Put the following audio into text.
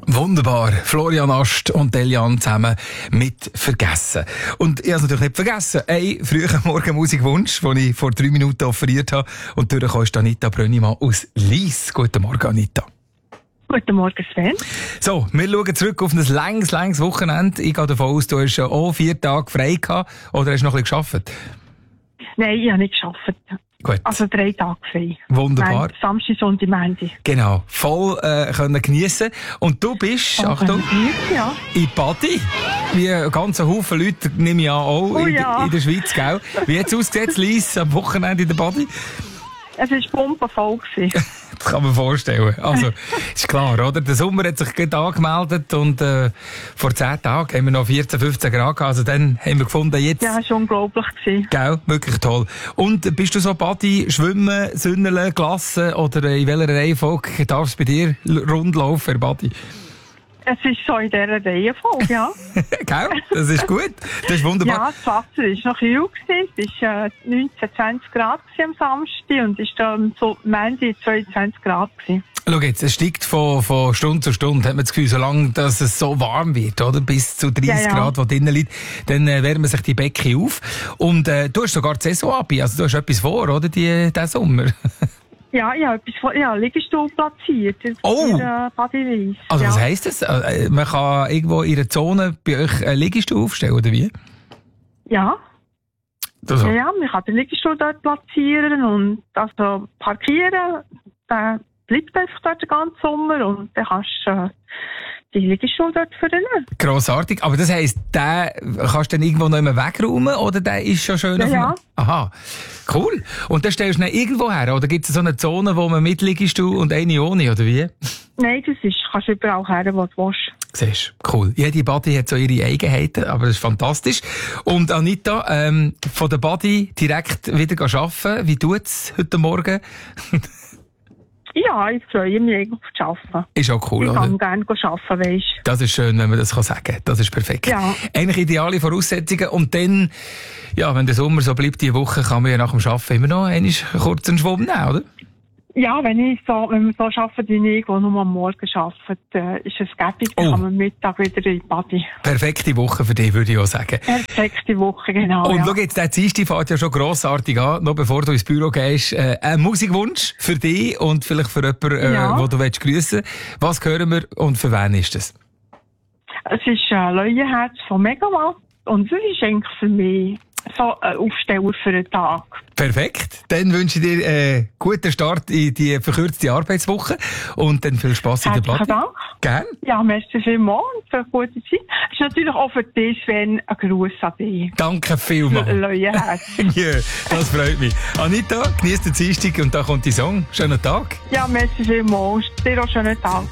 Wunderbar. Florian Ast und Delian zusammen mit «Vergessen». Und ich habe es natürlich nicht vergessen. Ein früher Morgenmusikwunsch, den ich vor 3 Minuten offeriert habe. Und durchgekommen ist Anita Brönnimann aus Lyss. Guten Morgen, Anita. Guten Morgen, Sven. So, wir schauen zurück auf ein langes Wochenende. Ich gehe davon aus, du hast ja auch 4 Tage frei gehabt. Oder hast du noch ein bisschen gearbeitet? Nein, ich habe nicht gearbeitet. Gut. Also 3 Tage frei. Wunderbar. Samstag, Sonntag, Montag. Genau, voll können geniessen. Und du bist, Achtung, ja. in Badi. Wie ein ganzer Haufen Leute, nehme ich an, auch in der Schweiz, gell? Wie hat es ausgesehen, Lyss, am Wochenende in der Badi? Es war pumpenvoll. Das kann man vorstellen. Also, ist klar, oder? Der Sommer hat sich gerade angemeldet und vor 10 Tagen haben wir noch 14, 15 Grad gehabt. Also dann haben wir gefunden, jetzt... Ja, es war unglaublich. Gell? Wirklich toll. Und bist du so Badi, Schwimmen, Sünneln, Glassen oder in welcher Reihenfolge darf es bei dir rundlaufen, Herr Badi? Es ist so in dieser Reihenfolge, ja. Gell? Das ist gut. Das ist wunderbar. Ja, das Wasser war noch kühl. Es war 19, 20 Grad am Samstag und es war am Montag 22 Grad. Schau jetzt, es steigt von Stunde zu Stunde, hat man das Gefühl, solange dass es so warm wird, oder? Bis zu 30 Grad, wo drinnen liegt, dann wärmen sich die Becken auf. Und du hast sogar die Saison ab, also du hast etwas vor, oder, diesen Sommer? Ja, ich habe etwas vor, Liegestuhl platziert. Oh! Badi-Weiss. Also was heisst das? Man kann irgendwo in einer Zone bei euch einen Liegestuhl aufstellen, oder wie? Ja. Also. Ja, man kann den Liegestuhl dort platzieren und also parkieren. Der bleibt einfach dort den ganzen Sommer und dann kannst du die Liegestuhl dort vernehmen. Grossartig. Aber das heisst, den kannst du dann irgendwo noch immer wegräumen oder der ist schon schön auf dem... Ja. Aha, cool. Und dann stellst du ihn irgendwo her? Oder gibt es so eine Zone, wo man mit Liegestuhl und eine ohne, oder wie? Nein, kannst du überall her, wo du willst. Siehst du, cool. Jede Badi hat so ihre Eigenheiten, aber das ist fantastisch. Und Anita, von der Badi direkt wieder arbeiten. Wie tut's heute Morgen? Ja, ich freue mich auf das Arbeiten. Ist auch cool, ich oder? kann gerne arbeiten, weisst du. Das ist schön, wenn man das sagen kann. Das ist perfekt. Ja. Eigentlich ideale Voraussetzungen. Und dann, ja, wenn der Sommer so bleibt, die Woche, kann man ja nach dem Arbeiten immer noch einen kurzen Schwumm nehmen, oder? Ja, wenn wir so arbeiten wie ich, wo nur am Morgen arbeitet, ist es gäbig, dann kann man Mittag wieder in die Badi. Perfekte Woche für dich, würde ich auch sagen. Perfekte Woche, genau. Und schau jetzt, der Dienstag fängt ja schon grossartig an, noch bevor du ins Büro gehst. Ein Musikwunsch für dich und vielleicht für jemanden, den du grüssen willst. Was hören wir und für wen ist das? Es ist Leuenherz von Megawatt und es ist eigentlich für mich so ein Aufsteller für den Tag. Perfekt. Dann wünsche ich dir einen guten Start in die verkürzte Arbeitswoche und dann viel Spass in der Badi. Dank. Gern. Ja, merci vielmals und für eine gute Zeit. Es ist natürlich auch für dich, Sven, ein Gruß an dich. Danke vielmals. Leuenherz. Ja, das freut mich. Anita, genieß den Dienstag und da kommt die Song. Schönen Tag. Ja, merci vielmals. Dir auch schönen Tag.